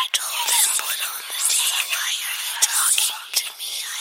told him, put on the TV. Why are you talking to me?